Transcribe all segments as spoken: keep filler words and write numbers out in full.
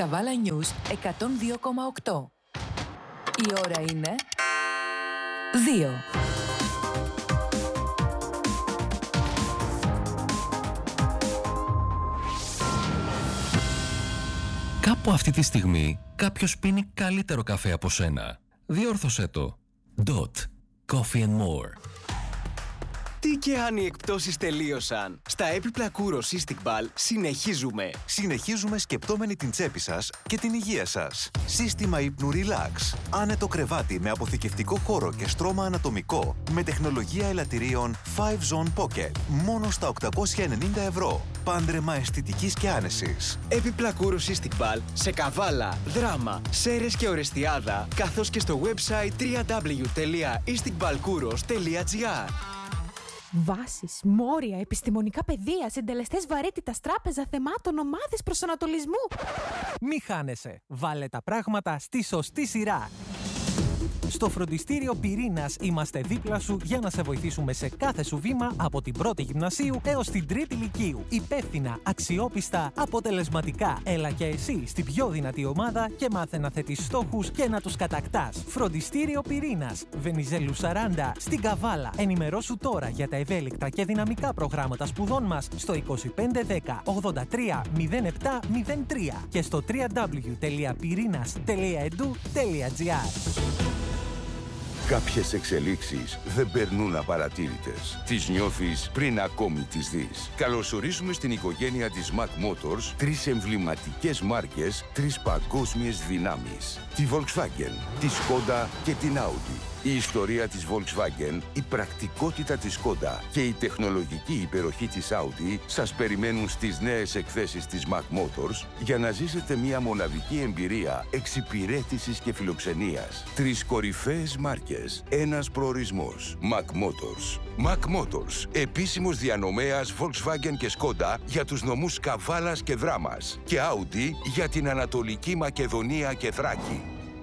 Καβάλα News εκατόν δύο κόμμα οκτώ. Η ώρα είναι δύο. Κάπου αυτή τη στιγμή κάποιος πίνει καλύτερο καφέ από σένα. Διόρθωσέ το. Dot. Coffee and more. Τι και αν οι εκπτώσεις τελείωσαν. Στα έπιπλα Kouros Cystic Ball συνεχίζουμε. Συνεχίζουμε σκεπτόμενοι την τσέπη σας και την υγεία σας. Σύστημα ύπνου Relax. Άνετο κρεβάτι με αποθηκευτικό χώρο και στρώμα ανατομικό με τεχνολογία ελαττηρίων φάιβ Zone Pocket. Μόνο στα οκτακόσια ενενήντα ευρώ. Πάντρεμα αισθητικής και άνεσης. Έπιπλα Kouros Cystic Ball σε Καβάλα, Δράμα, Σέρρες και Ορεστιάδα, καθώς και στο website double-u double-u double-u τελεία isticballkouros τελεία gr. Βάσεις, μόρια, επιστημονικά πεδία, συντελεστές βαρύτητας, τράπεζα θεμάτων, ομάδες προσανατολισμού. Μη χάνεσαι. Βάλε τα πράγματα στη σωστή σειρά. Στο φροντιστήριο Πυρήνας είμαστε δίπλα σου για να σε βοηθήσουμε σε κάθε σου βήμα από την πρώτη γυμνασίου έως την τρίτη λυκείου. Υπεύθυνα, αξιόπιστα, αποτελεσματικά. Έλα και εσύ στην πιο δυνατή ομάδα και μάθε να θέτεις στόχους και να τους κατακτάς. Φροντιστήριο Πυρήνας, Βενιζέλου σαράντα, στην Καβάλα. Ενημερώσου τώρα για τα ευέλικτα και δυναμικά προγράμματα σπουδών μας στο είκοσι πέντε δέκα ογδόντα τρία μηδέν επτά μηδέν τρία και στο double-u double-u double-u τελεία πυρίnas τελεία e d u τελεία gr. Κάποιες εξελίξεις δεν περνούν απαρατήρητες. Τις νιώθεις πριν ακόμη τις δεις. Καλωσορίζουμε στην οικογένεια της Mac Motors τρεις εμβληματικές μάρκες, τρεις παγκόσμιες δυνάμεις. Τη Volkswagen, τη Skoda και την Audi. Η ιστορία της Volkswagen, η πρακτικότητα της Skoda και η τεχνολογική υπεροχή της Audi σας περιμένουν στις νέες εκθέσεις της Mac Motors για να ζήσετε μια μοναδική εμπειρία εξυπηρέτησης και φιλοξενίας. Τρεις κορυφαίες μάρκες, ένας προορισμός. Mac Motors. Mac Motors, επίσημος διανομέας Volkswagen και Skoda για τους νομούς Καβάλας και Δράμας και Audi για την Ανατολική Μακεδονία και Θράκη.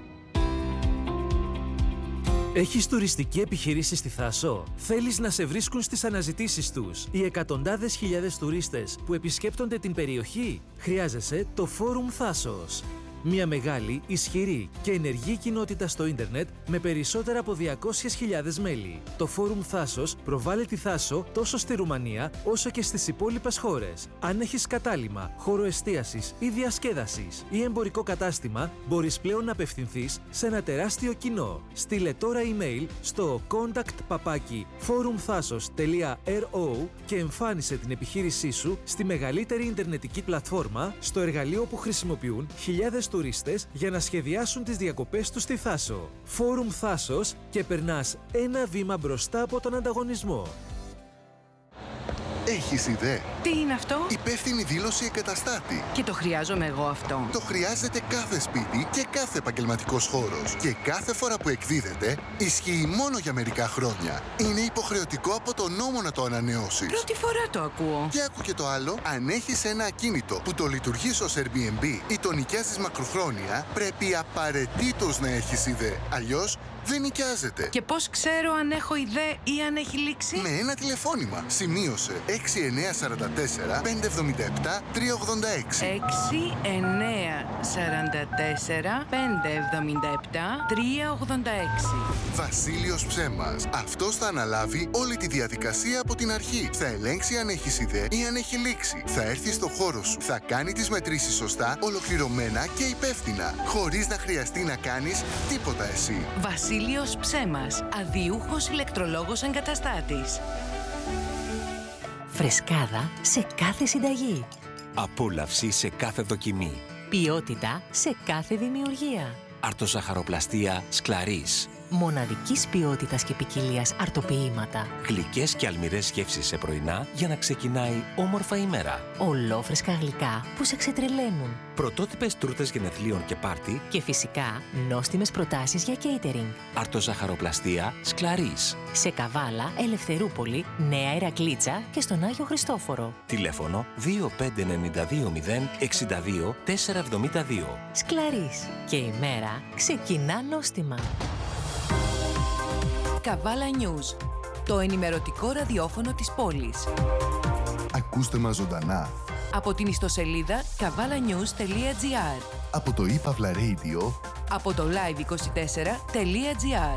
Έχεις τουριστική επιχείρηση στη Θάσο? Θέλεις να σε βρίσκουν στις αναζητήσεις τους οι εκατοντάδες χιλιάδες τουρίστες που επισκέπτονται την περιοχή? Χρειάζεσαι το Φόρουμ Θάσος. Μια μεγάλη, ισχυρή και ενεργή κοινότητα στο ίντερνετ με περισσότερα από διακόσιες χιλιάδες μέλη. Το Φόρουμ Θάσος προβάλλει τη Θάσο τόσο στη Ρουμανία όσο και στις υπόλοιπες χώρες. Αν έχεις κατάλημα, χώρο εστίασης ή διασκέδασης ή εμπορικό κατάστημα, μπορείς πλέον να απευθυνθείς σε ένα τεράστιο κοινό. Στείλε τώρα email στο contact παπάκι forumthasos τελεία ro και εμφάνισε την επιχείρησή σου στη μεγαλύτερη ιντερνετική πλατφόρμα, στο εργαλείο που χρησιμοποιούν χιλιάδες τουρίστες για να σχεδιάσουν τις διακοπές τους στη Θάσο. Φόρουμ Θάσος και περνάς ένα βήμα μπροστά από τον ανταγωνισμό. Έχεις ιδέα? Τι είναι αυτό? Υπεύθυνη δήλωση εγκαταστάτη. Και το χρειάζομαι εγώ αυτό. Το χρειάζεται κάθε σπίτι και κάθε επαγγελματικός χώρος. Και κάθε φορά που εκδίδεται, ισχύει μόνο για μερικά χρόνια. Είναι υποχρεωτικό από τον νόμο να το ανανεώσεις. Πρώτη φορά το ακούω. Και άκου και το άλλο, αν έχεις ένα ακίνητο που το λειτουργείς ως Airbnb ή το νοικιάζεις μακροχρόνια, πρέπει απαραίτητος να έχεις ιδέα. Αλλιώς δεν νοικιάζεται. Και πώς ξέρω αν έχω ιδέα ή αν έχει λήξει? Με ένα τηλεφώνημα. Σημείωσε έξι εννιά τέσσερα τέσσερα πέντε εβδομήντα επτά τρία ογδόντα έξι. έξι εννιά τέσσερα τέσσερα πέντε εβδομήντα επτά τρία ογδόντα έξι. Βασίλειος Ψέμας. Αυτός θα αναλάβει όλη τη διαδικασία από την αρχή. Θα ελέγξει αν έχεις ιδέα ή αν έχει λήξει. Θα έρθει στο χώρο σου. Θα κάνει τις μετρήσεις σωστά, ολοκληρωμένα και υπεύθυνα. Χωρίς να χρειαστεί να κάνεις τίποτα εσύ. Βασίλειος Ψέμας, αδιούχος ηλεκτρολόγος εγκαταστάτης. Φρεσκάδα σε κάθε συνταγή. Απόλαυση σε κάθε δοκιμή. Ποιότητα σε κάθε δημιουργία. Αρτοζαχαροπλαστία Σκλαρίς. Μοναδικής ποιότητας και ποικιλίας αρτοποιήματα. Γλυκές και αλμυρές γεύσεις σε πρωινά για να ξεκινάει όμορφα η μέρα. Ολόφρεσκα γλυκά που σε ξετρελαίνουν. Πρωτότυπες τούρτες γενεθλίων και πάρτι. Και φυσικά νόστιμες προτάσεις για catering. Αρτοζαχαροπλαστία Σκλαρίς. Σε Καβάλα, Ελευθερούπολη, Νέα Ηρακλήτσα και στον Άγιο Χριστόφορο. Τηλέφωνο δύο πέντε εννιά δύο μηδέν εξήντα δύο τετρακόσια εβδομήντα δύο. Σκλαρίς. Και η μέρα ξεκινά νόστιμα. Καβάλα News, το ενημερωτικό ραδιόφωνο της πόλης. Ακούστε μας ζωντανά Από την ιστοσελίδα καβάλα νιούς τελεία τζι άρ. Από το ePavla Radio. Από το λάιβ είκοσι τέσσερα τελεία τζι άρ.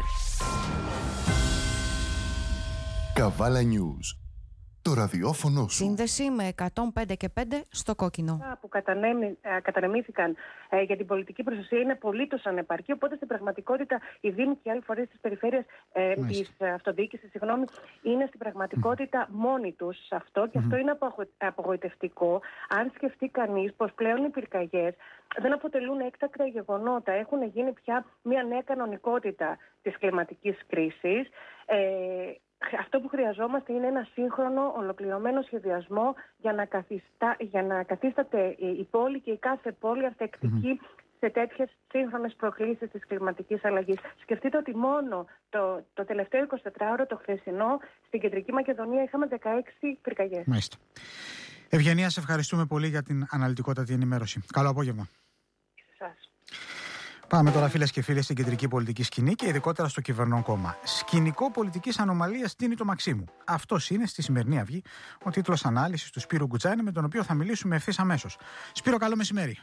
Καβάλα News. Το ραδιόφωνο σου. Σύνδεση με εκατόν πέντε και πέντε στο κόκκινο. Που κατανέμι, κατανεμήθηκαν ε, για την πολιτική προστασία είναι απολύτως ανεπαρκή. Οπότε στην πραγματικότητα οι Δήμοι και οι άλλοι φορείς της περιφέρειας, ε, της αυτοδιοίκησης, συγγνώμη, είναι στην πραγματικότητα mm. μόνοι τους σε αυτό. Και mm. αυτό είναι απογο, απογοητευτικό. Αν σκεφτεί κανείς πως πλέον οι πυρκαγιές δεν αποτελούν έκτακτα γεγονότα. Έχουν γίνει πια μια νέα κανονικότητα της κλιματικής κρίσης. Ε, Αυτό που χρειαζόμαστε είναι ένα σύγχρονο, ολοκληρωμένο σχεδιασμό για να, καθιστά, για να καθίσταται η πόλη και η κάθε πόλη ανθεκτική mm-hmm. σε τέτοιες σύγχρονες προκλήσεις της κλιματικής αλλαγής. Σκεφτείτε ότι μόνο το, το τελευταίο εικοσιτετράωρο, το χθεσινό, στην Κεντρική Μακεδονία είχαμε δεκαέξι πυρκαγιές. Μάλιστα. Ευγενία, σε ευχαριστούμε πολύ για την αναλυτικότατη ενημέρωση. Καλό απόγευμα. Σας. Πάμε τώρα, φίλες και φίλοι, στην κεντρική πολιτική σκηνή και ειδικότερα στο κυβερνών κόμμα. Σκηνικό πολιτικής ανομαλίας τίνει το Μαξίμου. Αυτός είναι στη σημερινή Αυγή ο τίτλος ανάλυσης του Σπύρου Γκουτζάνη, με τον οποίο θα μιλήσουμε ευθύς αμέσως. Σπύρο, καλό μεσημέρι.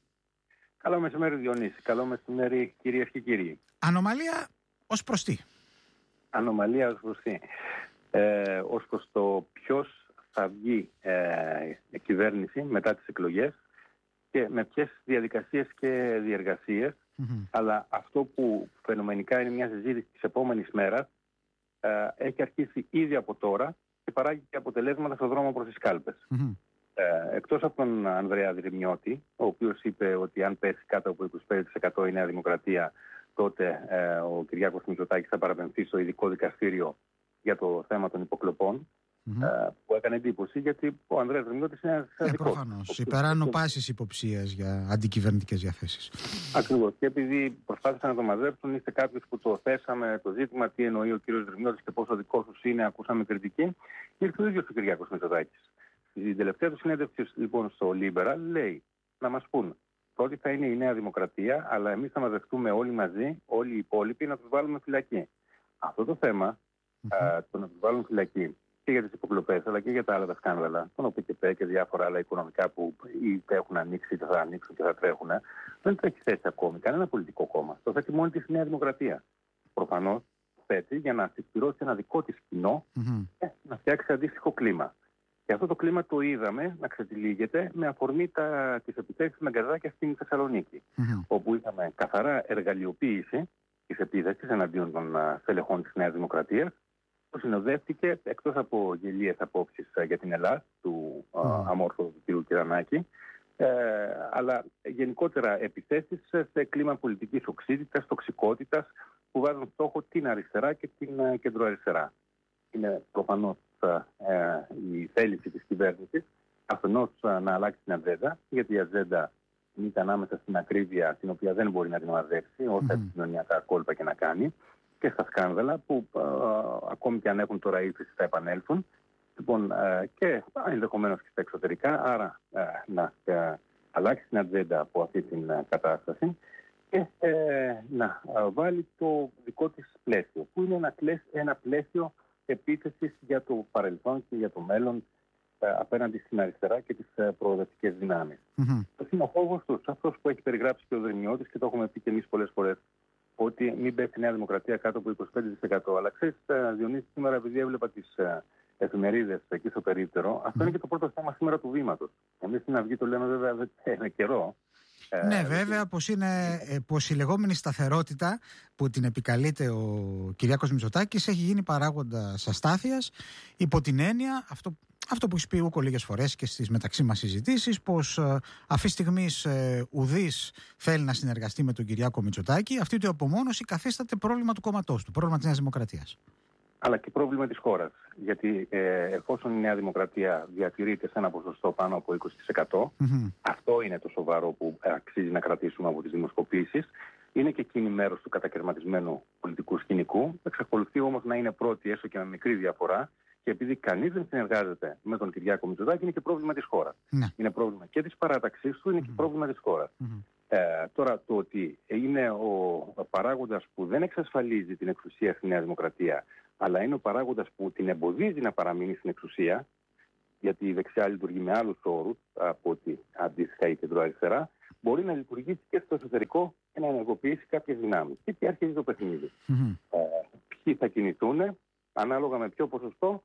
Καλό μεσημέρι, Διονύση. Καλό μεσημέρι, κυρίες και κύριοι. Ανομαλία ως προς τι? Ανομαλία ως προς τι? Ε, ως προς το ποιος θα βγει ε, κυβέρνηση μετά τις εκλογές και με ποιες διαδικασίες και διεργασίες. Mm-hmm. Αλλά αυτό που φαινομενικά είναι μια συζήτηση της επόμενης μέρας ε, έχει αρχίσει ήδη από τώρα και παράγει και αποτελέσματα στον δρόμο προς τις κάλπες. Mm-hmm. Ε, εκτός από τον Ανδρέα Δρυμιώτη, ο οποίος είπε ότι αν πέσει κάτω από είκοσι πέντε τοις εκατό η Νέα Δημοκρατία, τότε ε, ο Κυριάκος Μητσοτάκης θα παραπεμφθεί στο ειδικό δικαστήριο για το θέμα των υποκλοπών. Mm-hmm. Ε, που έκανε εντύπωση, γιατί ο Ανδρέας Δρυμιώτης είναι ένας ε, προφανώς, υπεράνω πάσης υποψίας για αντικυβερνητικές διαθέσεις. Ακριβώς. Και επειδή προσπάθησαν να το μαζέψουν, είστε κάποιος που το θέσαμε το ζήτημα τι εννοεί ο κύριος Δρυμιώτης και πόσο δικό του είναι, ακούσαμε κριτική, ήρθε ο ίδιος ο Κυριάκος Μητσοτάκης. Στην τελευταία του συνέντευξη λοιπόν στο Liberal λέει να μας πούν πρώτη θα είναι η Νέα Δημοκρατία, αλλά εμείς θα μαζευτούμε όλοι μαζί, όλοι οι υπόλοιποι, να τους βάλουμε φυλακή. Αυτό το θέμα, mm-hmm. α, το να τους βάλουν φυλακή και για τις υποκλοπές, αλλά και για τα άλλα τα σκάνδαλα, τον ΟΠΚΠ και διάφορα άλλα οικονομικά που είτε έχουν ανοίξει, είτε θα ανοίξουν και θα τρέχουν, δεν το έχει θέσει ακόμη κανένα πολιτικό κόμμα. Το θέτει μόνη της η Νέα Δημοκρατία. Προφανώς θέτει για να συσπηρώσει ένα δικό της κοινό mm-hmm. και να φτιάξει αντίστοιχο κλίμα. Και αυτό το κλίμα το είδαμε να ξετυλίγεται με αφορμή τα, τις επιθέσεις με γκαζάκια στην Θεσσαλονίκη, mm-hmm. όπου είχαμε καθαρά εργαλειοποίηση της επίθεσης εναντίον των στελεχών της Νέας Δημοκρατίας, που συνοδεύτηκε εκτός από γελίες απόψεις για την Ελλάδα του mm. αμόρφου του κ. Κυρανάκη, ε, αλλά γενικότερα επιθέσεις σε κλίμα πολιτικής οξύτητας, τοξικότητας, που βάζουν στόχο την αριστερά και την κεντροαριστερά. Είναι προφανώς ε, η θέληση της κυβέρνησης αφενός να αλλάξει την ατζέντα, γιατί η ατζέντα είναι ανάμεσα στην ακρίβεια, την οποία δεν μπορεί να την μαζέψει, όσα mm. επικοινωνιακά κόλπα και να κάνει, και στα σκάνδαλα που α, ακόμη και αν έχουν τώρα ύφεση θα επανέλθουν. Λοιπόν, α, και ενδεχομένως και στα εξωτερικά, άρα α, να α, αλλάξει την ατζέντα από αυτή την α, κατάσταση και ε, να α, βάλει το δικό της πλαίσιο, που είναι ένα, ένα πλαίσιο επίθεσης για το παρελθόν και για το μέλλον α, απέναντι στην αριστερά και τις προοδευτικές δυνάμεις. Mm-hmm. Αυτό είναι ο φόβος τους, αυτός που έχει περιγράψει και ο Δρυμιώτης και το έχουμε πει και εμείς πολλές φορές, ότι μην πέσει η Νέα Δημοκρατία κάτω από είκοσι πέντε τοις εκατό. Αλλά ξέρεις, Διονύση, σήμερα επειδή έβλεπα τις εφημερίδες εκεί στο περίπτερο, αυτό mm. είναι και το πρώτο θέμα σήμερα του βήματος. Εμείς στην Αυγή το λέμε βέβαια με καιρό. Ναι, ε, βέβαια, πως, είναι, πως η λεγόμενη σταθερότητα που την επικαλείται ο Κυριάκος Μητσοτάκης έχει γίνει παράγοντας αστάθειας, υπό την έννοια, αυτό, αυτό που έχει πει ούκο λίγες φορές και στις μεταξύ μας συζητήσεις, πως ε, αυτή τη στιγμή ε, ουδής θέλει να συνεργαστεί με τον Κυριάκο Μητσοτάκη, αυτή η απομόνωση καθίσταται πρόβλημα του κόμματός του, πρόβλημα της Νέας Δημοκρατίας. Αλλά και πρόβλημα της χώρας. Γιατί ε, εφόσον η Νέα Δημοκρατία διατηρείται σε ένα ποσοστό πάνω από είκοσι τοις εκατό, mm-hmm. αυτό είναι το σοβαρό που αξίζει να κρατήσουμε από τις δημοσκοπήσεις. Είναι και εκείνη μέρος του κατακαιρματισμένου πολιτικού σκηνικού. Εξακολουθεί όμως να είναι πρώτη, έστω και με μικρή διαφορά. Και επειδή κανείς δεν συνεργάζεται με τον Κυριάκο Μητσοτάκη, είναι και πρόβλημα της χώρας. Mm-hmm. Είναι πρόβλημα και της παράταξής του, είναι mm-hmm. και πρόβλημα της χώρας. Mm-hmm. Ε, τώρα, το ότι είναι ο παράγοντας που δεν εξασφαλίζει την εξουσία στη Νέα Δημοκρατία, αλλά είναι ο παράγοντας που την εμποδίζει να παραμείνει στην εξουσία, γιατί η δεξιά λειτουργεί με άλλους όρους από ότι αντίστοιχα η κεντροαριστερά, μπορεί να λειτουργήσει και στο εσωτερικό και να ενεργοποιήσει κάποιες δυνάμεις. Και εκεί αρχίζει το παιχνίδι. Mm-hmm. Ε, ποιοι θα κινηθούν, ανάλογα με ποιο ποσοστό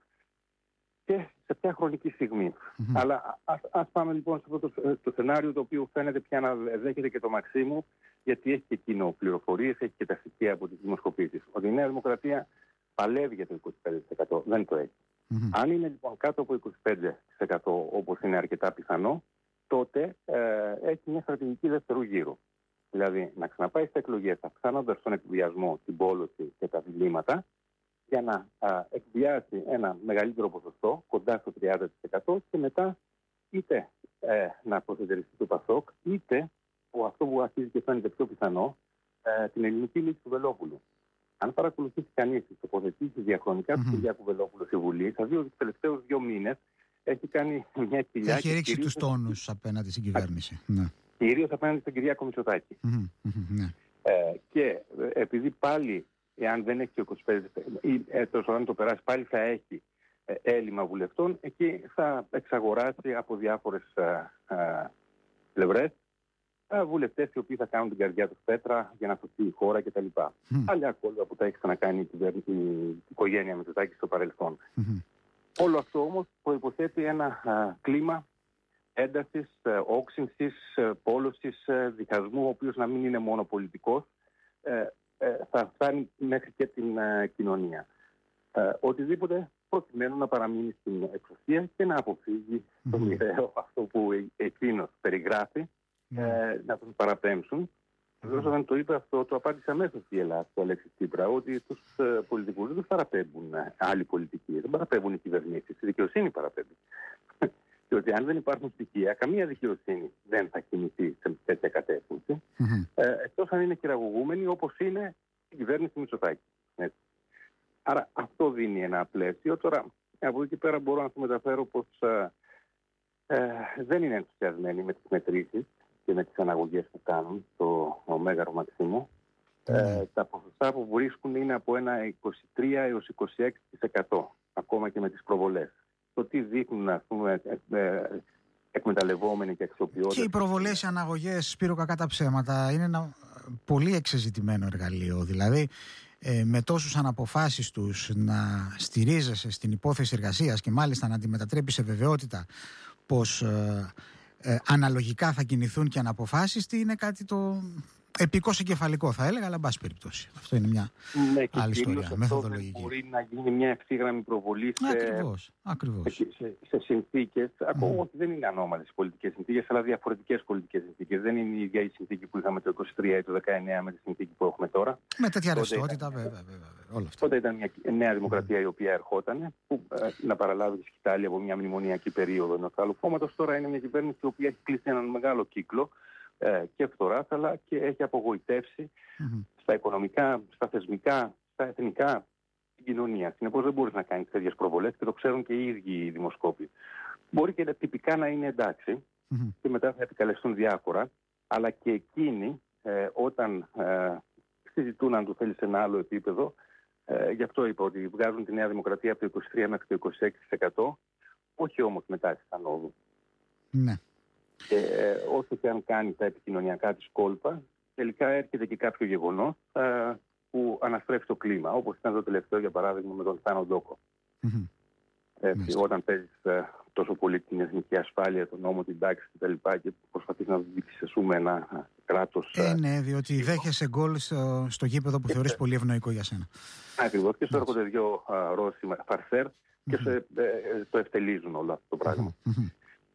και σε ποια χρονική στιγμή. Mm-hmm. Αλλά ας, ας πάμε λοιπόν σε αυτό το, το σενάριο, το οποίο φαίνεται πια να δέχεται και το Μαξίμου, γιατί έχει και εκείνο πληροφορίες, έχει και τα στοιχεία από τις δημοσκοπήσεις. Ότι η Νέα Δημοκρατία παλεύει για το είκοσι πέντε τοις εκατό, δεν το έχει. Mm-hmm. Αν είναι λοιπόν κάτω από είκοσι πέντε τοις εκατό, όπως είναι αρκετά πιθανό, τότε ε, έχει μια στρατηγική δεύτερου γύρου. Δηλαδή να ξαναπάει στα εκλογές, αυξάνοντας τον εκβιασμό, την πόλωση και τα διλήμματα, για να α, εκβιάσει ένα μεγαλύτερο ποσοστό, κοντά στο τριάντα τοις εκατό, και μετά είτε ε, να αποσυντεριστεί το ΠΑΣΟΚ, είτε που αυτό που αρχίζει και φαίνεται πιο πιθανό, ε, την ελληνική λύση του Βελόπουλου. Αν παρακολουθήσει κανείς τις τοποθετήσεις διαχρονικά mm-hmm. του Κυριάκου Βελόπουλου στη Βουλή, θα δει ότι τους τελευταίους δύο μήνες έχει κάνει μια κοιλιά. Έχει ρίξει κυρίως... τους τόνους απέναντι στην κυβέρνηση. Ναι. Κυρίως απέναντι στον Κυριάκο Μητσοτάκη. Mm-hmm. Ναι. Ε, και επειδή πάλι, εάν δεν έχει το είκοσι πέντε τοις εκατό ή ε, τόσο αν το περάσει, πάλι θα έχει ε, έλλειμμα βουλευτών, εκεί θα εξαγοράσει από διάφορες ε, ε, πλευρές βουλευτές οι οποίοι θα κάνουν την καρδιά τους πέτρα για να σωθεί η χώρα κτλ. Mm. Άλλα κόλπα που τα έχει ξανακάνει η, κυβέρνηση, η οικογένεια Μητσοτάκη στο παρελθόν. Mm-hmm. Όλο αυτό όμως προϋποθέτει ένα α, κλίμα έντασης, α, όξυνσης, α, πόλωσης, α, διχασμού, ο οποίος να μην είναι μόνο πολιτικός, ε, ε, θα φτάνει μέχρι και την α, κοινωνία. Ε, οτιδήποτε προκειμένου να παραμείνει στην εξουσία και να αποφύγει mm-hmm. το μοιραίο αυτό που ε, εκείνος περιγράφει, Mm. Ε, να τον παραπέμψουν. Βεβαίως, mm. όταν το είπε αυτό, το απάντησε αμέσως η Ελλάδα, το Αλέξης Τσίπρα, ότι τους ε, πολιτικούς δεν τους παραπέμπουν ε, άλλοι πολιτικοί, δεν παραπέμπουν οι κυβερνήσεις, η δικαιοσύνη παραπέμπει. Και ότι αν δεν υπάρχουν στοιχεία, καμία δικαιοσύνη δεν θα κινηθεί σε τέτοια κατεύθυνση, mm-hmm. ε, εκτός αν είναι χειραγωγούμενοι, όπως είναι η κυβέρνηση Μητσοτάκη. Έτσι. Άρα αυτό δίνει ένα πλαίσιο. Τώρα, από εκεί πέρα μπορώ να σου μεταφέρω πως ε, ε, δεν είναι ενθουσιασμένοι με τις μετρήσεις και με τις αναγωγές που κάνουν στο Μέγαρο Μαξίμου. Mm. Ε, τα ποσοστά που βρίσκουν είναι από ένα είκοσι τρία έως είκοσι έξι τοις εκατό, ακόμα και με τις προβολές. Το τι δείχνουν, ας πούμε, ε, ε, εκμεταλλευόμενοι και αξιοποιώντας. Και οι προβολές, οι αναγωγές, Σπύρο, κακά τα ψέματα, είναι ένα πολύ εξεζητημένο εργαλείο. Δηλαδή, ε, με τόσους αναποφάσεις τους να στηρίζεσαι στην υπόθεση εργασίας και μάλιστα να τη μετατρέπει σε βεβαιότητα πως ε, ε, αναλογικά θα κινηθούν και αναποφάσεις, είναι κάτι το επικός εγκεφαλικό, θα έλεγα, αλλά εν πάση περιπτώσει. Αυτό είναι μια ναι, άλλη ιστορία, μεθοδολογική. Μπορεί να γίνει μια ευθύγραμμη προβολή σε, ακριβώς, ακριβώς. σε, σε, σε συνθήκες, mm. ακόμα ότι δεν είναι ανώμαλες πολιτικές συνθήκες, αλλά διαφορετικές πολιτικές συνθήκες. Δεν είναι η ίδια η συνθήκη που είχαμε το είκοσι τρία ή το δεκαεννέα με τη συνθήκη που έχουμε τώρα. Με τέτοια ρευστότητα, βέβαια, βέβαια, βέβαια. Όλα αυτά. Τότε ήταν μια νέα δημοκρατία mm. η οποία ερχόταν, που ε, να παραλάβει τη σκητάλη από μια μνημονιακή περίοδο ενός άλλου κόμματος. Τώρα είναι μια κυβέρνηση η οποία έχει κλείσει έναν μεγάλο κύκλο και φθοράς, αλλά και έχει απογοητεύσει mm-hmm. στα οικονομικά, στα θεσμικά, στα εθνικά, την κοινωνία. Συνεπώς δεν μπορείς να κάνεις τέτοιες προβολές και το ξέρουν και οι ίδιοι οι δημοσκόποι. Μπορεί και τυπικά να είναι εντάξει mm-hmm. και μετά θα επικαλεστούν διάφορα, αλλά και εκείνοι ε, όταν ε, συζητούν, αν το θέλει, σε ένα άλλο επίπεδο, ε, γι' αυτό είπα ότι βγάζουν τη Νέα Δημοκρατία από το είκοσι τρία μέχρι το είκοσι έξι τοις εκατό, όχι όμως μετά της ανόδου. Ναι. Και ε, όσο και αν κάνει τα επικοινωνιακά της κόλπα, τελικά έρχεται και κάποιο γεγονός ε, που αναστρέφει το κλίμα, όπως ήταν το τελευταίο, για παράδειγμα, με τον Θάνο Ντόκο. Mm-hmm. Έτσι, όταν παίζεις ε, τόσο πολύ την εθνική ασφάλεια, τον νόμο, την τάξη κτλ. Και, και προσπαθείς να διεξεσούμε ένα κράτος. Ε, ναι, διότι δέχεσαι γκολ στο, στο γήπεδο που θεωρείς πολύ ευνοϊκό για σένα. Ακριβώς. Και σου έρχονται δύο uh, Ρώσοι φαρσέρ και mm-hmm. σε, ε, το ευτελίζουν όλο αυτό το πράγμα. Mm-hmm.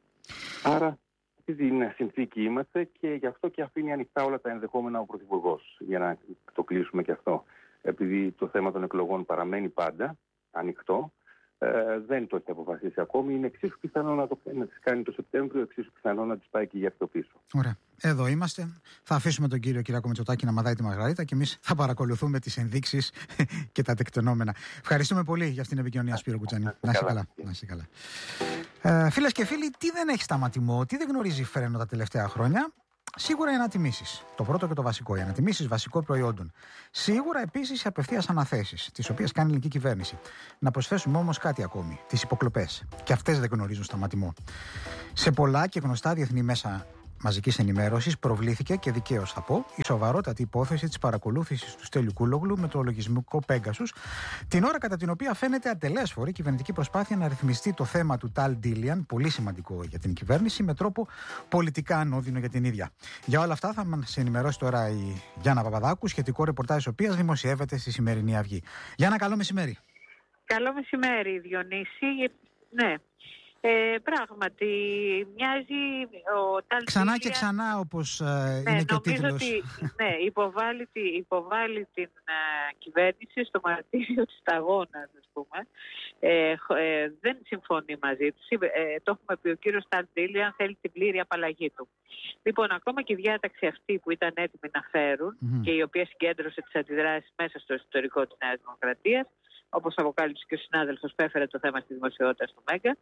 Άρα, στην συνθήκη είμαστε και γι' αυτό και αφήνει ανοιχτά όλα τα ενδεχόμενα ο Πρωθυπουργός, για να το κλείσουμε και αυτό. Επειδή το θέμα των εκλογών παραμένει πάντα ανοιχτό, ε, δεν το έχει αποφασίσει ακόμη. Είναι εξίσου πιθανό να, το, να τις κάνει το Σεπτέμβριο, εξίσου πιθανό να τις πάει και για αυτό πίσω. Ωραία. Εδώ είμαστε. Θα αφήσουμε τον κύριο Κυριάκο Μητσοτάκη να μαδάει τη Μαργαρίτα και εμείς θα παρακολουθούμε τις ενδείξεις και τα τεκτενόμενα. Ευχαριστούμε πολύ για αυτήν την επικοινωνία, Σπύρο Κουτσάνη. Να είσαι καλά. Να είσαι καλά. Ε, φίλες και φίλοι, τι δεν έχει σταματημό, τι δεν γνωρίζει φρένο τα τελευταία χρόνια. Σίγουρα οι ανατιμήσεις. Το πρώτο και το βασικό. Οι ανατιμήσεις βασικών προϊόντων. Σίγουρα επίσης οι απευθείας αναθέσεις, τις οποίες κάνει η ελληνική κυβέρνηση. Να προσθέσουμε όμως κάτι ακόμη. Τις υποκλοπές. Και αυτές δεν γνωρίζουν σταματημό. Σε πολλά και γνωστά διεθνή μέσα μαζικής ενημέρωσης προβλήθηκε, και δικαίως θα πω, η σοβαρότατη υπόθεση της παρακολούθησης του Στέλιου Κούλογλου με το λογισμικό Pegasus, την ώρα κατά την οποία φαίνεται ατελέσφορη κυβερνητική προσπάθεια να ρυθμιστεί το θέμα του Tal Dilian, πολύ σημαντικό για την κυβέρνηση, με τρόπο πολιτικά ανώδυνο για την ίδια. Για όλα αυτά θα μας ενημερώσει τώρα η Γιάννα Παπαδάκου, σχετικό ρεπορτάζ της οποίας δημοσιεύεται στη σημερινή Αυγή. Γιάννα, καλό μεσημέρι. Καλό μεσημέρι, Διονύση. Ναι. Ε, πράγματι, μοιάζει ο Tal Ξανά Dilian, και ξανά, όπως ε, ναι, είναι και ο νομίζω τίτλος. ότι ναι, υποβάλλει, υποβάλλει την uh, κυβέρνηση στο μαρτύριο της σταγόνας, ας πούμε. Ε, ε, δεν συμφωνεί μαζί τους. Ε, το έχουμε πει, ο κύριος Tal Dilian θέλει την πλήρη απαλλαγή του. Λοιπόν, ακόμα και η διάταξη αυτή που ήταν έτοιμη να φέρουν mm-hmm. και η οποία συγκέντρωσε τις αντιδράσεις μέσα στο εσωτερικό της Νέας Δημοκρατίας, όπως αποκάλυψε και ο συνάδελφος που έφερε το θέμα στη δημοσιότητα στο Μέγκα.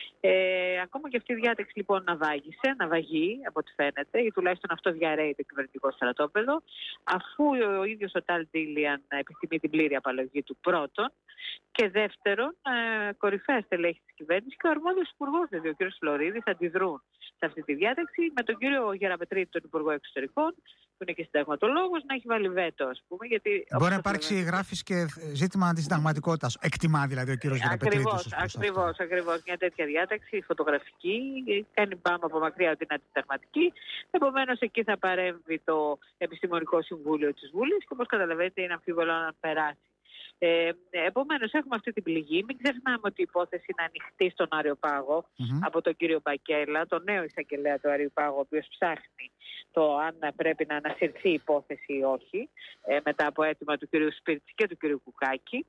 Ε, ακόμα και αυτή η διάταξη λοιπόν ναυάγησε, ναυαγεί από ό,τι φαίνεται, ή τουλάχιστον αυτό διαρρέει το κυβερνητικό στρατόπεδο, αφού ο ίδιος ο Tal Dilian επιθυμεί την πλήρη απαλλαγή του πρώτον, και δεύτερον, ε, κορυφαία στελέχη της κυβέρνησης και ο αρμόδιος υπουργός, δηλαδή ο κ. Φλωρίδης, αντιδρούν σε αυτή τη διάταξη, με τον κύριο Γεραπετρίτη, τον Υπουργό Εξωτερικών, που είναι και συνταγματολόγος, να έχει βάλει βέτο, ας πούμε. Γιατί, μπορεί να υπάρξει βέβαια γράφης και ζήτημα αντισυνταγματικότητας. Εκτιμά δηλαδή ο κύριος Γεραπετρίτης. Ακριβώς, ακριβώς, ακριβώς. Μια τέτοια διάταξη φωτογραφική, κάνει πάμε από μακριά ότι είναι αντισυνταγματική. Επομένως, εκεί θα παρέμβει το Επιστημονικό Συμβούλιο της Βουλής και, όπως καταλαβαίνετε, είναι αμφίβολο να περάσει. Ε, επομένως, έχουμε αυτή την πληγή. Μην ξεχνάμε ότι η υπόθεση είναι ανοιχτή στον Αριοπάγο mm-hmm. από τον κύριο Μπακέλα, τον νέο εισαγγελέα του Αριοπάγου, ο οποίος ψάχνει το αν πρέπει να ανασυρθεί η υπόθεση ή όχι, ε, μετά από αίτημα του κυρίου Σπίρτση και του κυρίου Κουκάκη.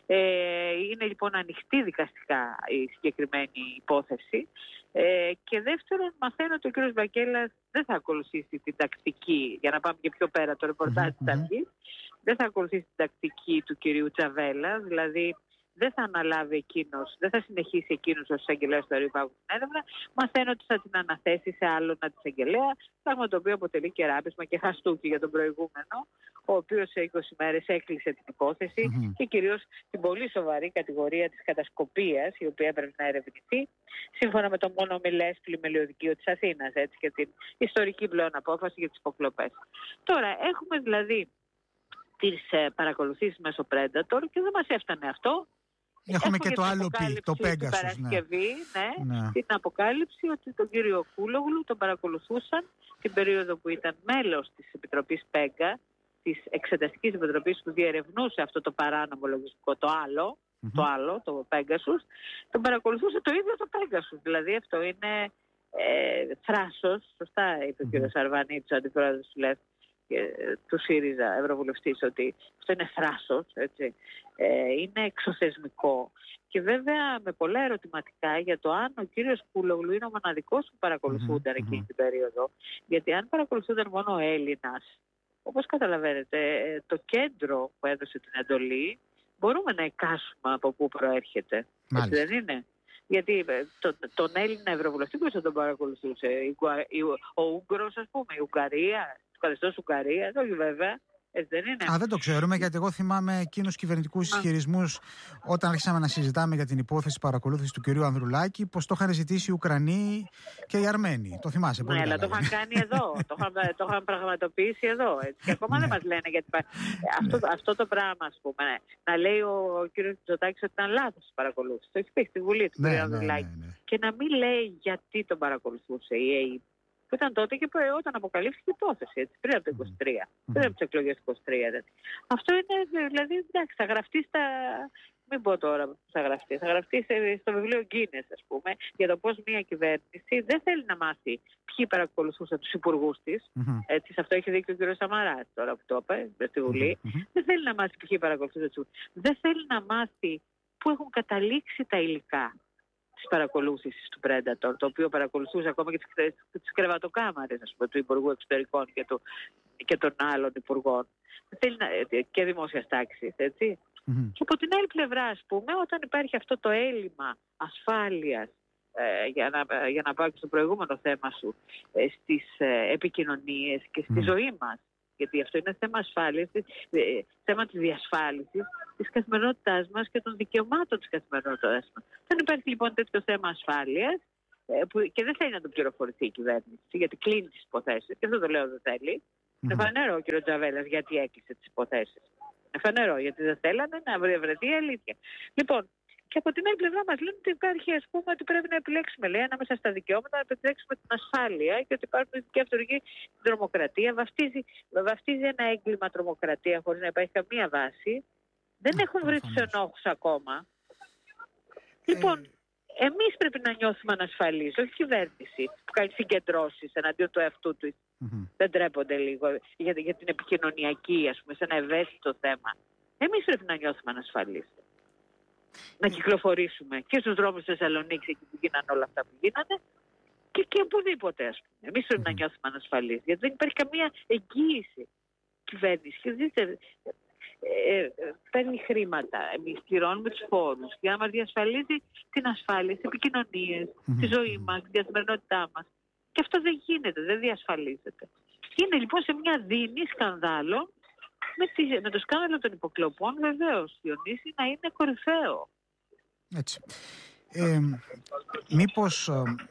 Ε, είναι λοιπόν ανοιχτή δικαστικά η συγκεκριμένη υπόθεση. Ε, και δεύτερον, μαθαίνω ότι ο κύριος Μπακέλας δεν θα ακολουθήσει την τακτική, για να πάμε και πιο πέρα το ρεπορτάζ mm-hmm. της Αυγής, δεν θα ακολουθήσει την τακτική του κυρίου Τσαβέλα, δηλαδή δεν θα αναλάβει εκείνος, δεν θα συνεχίσει εκείνος ως εισαγγελέας του Αριοπάγου την έρευνα. Μαθαίνω ότι θα την αναθέσει σε άλλον αντισαγγελέα, πράγμα το οποίο αποτελεί και ράπισμα και χαστούκι για τον προηγούμενο, ο οποίος σε είκοσι μέρες έκλεισε την υπόθεση mm-hmm. και κυρίως την πολύ σοβαρή κατηγορία της κατασκοπίας, η οποία πρέπει να ερευνηθεί, σύμφωνα με το μόνο μιλές πλημελιωδικείο της Αθήνας, έτσι, και την ιστορική πλέον απόφαση για τις υποκλοπές. Τώρα, έχουμε δηλαδή τις ε, παρακολουθήσεις μέσω Predator και δεν μας έφτανε αυτό. Έχουμε, Έχουμε και το άλλο πει, το Pegasus. Παρασκευή, ναι. ναι. Την αποκάλυψη ότι τον κύριο Κούλογλου τον παρακολουθούσαν την περίοδο που ήταν μέλος της Επιτροπής Πέγκα, της Εξεταστικής Επιτροπής που διερευνούσε αυτό το παράνομο λογιστικό, το άλλο, mm-hmm. το άλλο, το Pegasus, τον παρακολουθούσε το ίδιο το Pegasus. Δηλαδή αυτό είναι ε, θράσος, σωστά είπε mm-hmm. ο κύριος Αρβανίτης, ο αντιπρόεδρος του ΛΕΦ, του ΣΥΡΙΖΑ, ευρωβουλευτής, ότι αυτό είναι θράσος, έτσι. Ε, είναι εξωθεσμικό. Και βέβαια με πολλά ερωτηματικά για το αν ο κύριος Κούλογλου είναι ο μοναδικός που παρακολουθούνταν mm-hmm. εκείνη την περίοδο. Γιατί αν παρακολουθούνταν μόνο Έλληνας, όπως καταλαβαίνετε, το κέντρο που έδωσε την εντολή, μπορούμε να εικάσουμε από πού προέρχεται. Έτσι δεν είναι? Γιατί το, τον Έλληνα ευρωβουλευτή πώς θα τον παρακολουθούσε? Η, η, ο Ούγγρος, ας πούμε, η Ουγγαρία, το καθεστώς Ουγγαρία, όχι βέβαια. Έτσι δεν είναι? Α, δεν το ξέρουμε, γιατί εγώ θυμάμαι εκείνους κυβερνητικούς ισχυρισμούς όταν άρχισαμε να συζητάμε για την υπόθεση παρακολούθησης του κυρίου Ανδρουλάκη, πως το είχαν ζητήσει οι Ουκρανοί και οι Αρμένοι. Το θυμάσαι πολύ? Ναι, αλλά το είχαν κάνει εδώ. το, είχαν, το είχαν πραγματοποιήσει εδώ. Έτσι. Και ακόμα ναι. δεν μας λένε γιατί. Αυτό, αυτό το πράγμα, ας πούμε, ναι. να λέει ο, ο κύριος Μητσοτάκης ότι ήταν λάθος η παρακολούθηση. Το έχει πει στη Βουλή του ναι, κύριου ναι, Ανδρουλάκη. Ναι, ναι, ναι. Και να μην λέει γιατί τον παρακολουθούσε η ΕΕΠ, που ήταν τότε και όταν αποκαλύφθηκε η υπόθεση, έτσι, πριν από το είκοσι τρία, mm-hmm. πριν από τις εκλογές του είκοσι τρία. Έτσι. Αυτό είναι, δηλαδή, εντάξει, θα γραφτεί στα... Μην πω τώρα που θα γραφτεί. Θα γραφτεί στο βιβλίο Γκίνες, ας πούμε, για το πώς μια κυβέρνηση δεν θέλει να μάθει ποιοι παρακολουθούσαν τους υπουργούς της. Mm-hmm. Έτσι, σε αυτό έχει δίκιο ο κ. Σαμαράς τώρα που το είπε στη Βουλή. Mm-hmm. Δεν θέλει να μάθει ποιοι παρακολουθούσαν τους. Δεν θέλει να μάθει πού έχουν καταλήξει τα υλικά της παρακολούθησης του Predator, το οποίο παρακολουθούσε ακόμα και τις, τις κρεβατοκάμαρες, ας πούμε, του Υπουργού Εξωτερικών και, του, και των άλλων υπουργών. Θέλει να, και δημόσιας τάξης, έτσι. Mm-hmm. Και από την άλλη πλευρά, ας πούμε, όταν υπάρχει αυτό το έλλειμμα ασφάλειας ε, για, να, για να πάω και στο προηγούμενο θέμα σου, ε, στις ε, επικοινωνίες και στη mm. ζωή μας. Γιατί αυτό είναι θέμα ασφάλειας, ε, θέμα της διασφάλισης της καθημερινότητάς μας και των δικαιωμάτων της καθημερινότητάς μας. Δεν υπάρχει λοιπόν τέτοιο θέμα ασφάλειας, ε, που, και δεν θέλει να το πληροφορηθεί η κυβέρνηση, γιατί κλείνει τις υποθέσεις, και αυτό το λέω δεν θέλει. Mm-hmm. Είναι φανερό ο κ. Τζαβέλας γιατί έκλεισε τις υποθέσεις. Είναι φανερό, γιατί δεν θέλανε να βρεθεί η αλήθεια. Λοιπόν, και από την άλλη πλευρά μας λένε ότι υπάρχει, ας πούμε, ότι πρέπει να επιλέξουμε, λέει, ανάμεσα στα δικαιώματα, να επιλέξουμε την ασφάλεια και ότι υπάρχουν ειδική αυτοργή στην τρομοκρατία. Βαφτίζει, βαφτίζει ένα έγκλημα τρομοκρατία χωρίς να υπάρχει καμία βάση. Δεν έχουν βρει τους ενόχους ακόμα. Λοιπόν, εμείς πρέπει να νιώθουμε ανασφαλείς, όχι η κυβέρνηση που κάνει συγκεντρώσεις εναντίον του εαυτού του. Mm-hmm. Δεν τρέπονται λίγο για, για την επικοινωνιακή, ας πούμε, σε ένα ευαίσθητο θέμα. Εμείς πρέπει να νιώθουμε ανασφαλείς. Να κυκλοφορήσουμε και στους δρόμους της Θεσσαλονίκης εκεί που γίνανε όλα αυτά που γίνανε και, και οπουδήποτε, ας πούμε. Εμείς πρέπει mm-hmm. να νιώθουμε ανασφαλείς, γιατί δεν υπάρχει καμία εγγύηση κυβέρνηση. Και δείτε, ε, ε, παίρνει χρήματα, εμείς πληρώνουμε τους φόρους για να μας διασφαλίζει την ασφάλεια, τις επικοινωνίες, mm-hmm. τη ζωή μας, την καθημερινότητά μας. Και αυτό δεν γίνεται, δεν διασφαλίζεται. Είναι λοιπόν σε μια δίνη σκανδάλων. Με, τη, με το σκάνδαλο των υποκλοπών, βεβαίως, Διονύση, να είναι κορυφαίο. Έτσι. Ε, μήπως,